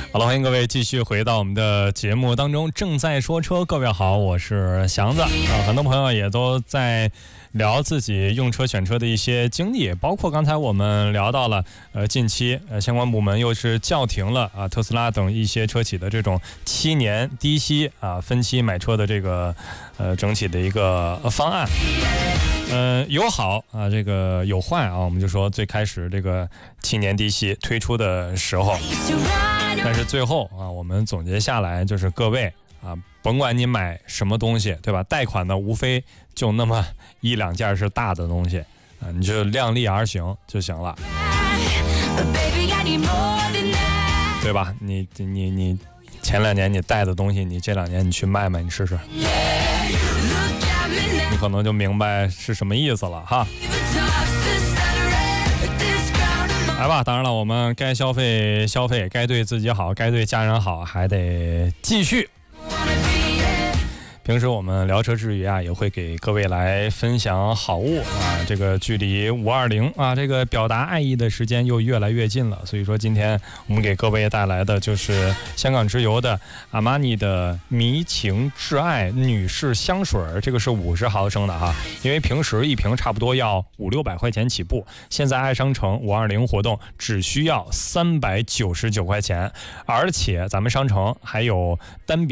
好了，欢迎各位继续回到我们的节目当中，正在说车。各位好，我是祥子很多朋友也都在聊自己用车选车的一些经历，包括刚才我们聊到了近期相关部门又是叫停了特斯拉等一些车企的这种7年低息分期买车的这个整体的一个方案。有好这个有坏我们就说最开始这个7年低息推出的时候，但是最后我们总结下来就是各位甭管你买什么东西，对吧？贷款的无非就那么1-2件是大的东西你就量力而行就行了，对吧？你前2年你带的东西，你这2年你去卖卖，你试试，你可能就明白是什么意思了哈。来吧，当然了，我们该消费消费，该对自己好，该对家人好，还得继续。平时我们聊车之余也会给各位来分享好物这个距离520这个表达爱意的时间又越来越近了，所以说今天我们给各位带来的就是香港直邮的阿玛尼的迷情挚爱女士香水，这个是50毫升的因为平时一瓶差不多要500-600块钱起步，现在爱商城520活动只需要399块钱，而且咱们商城还有单笔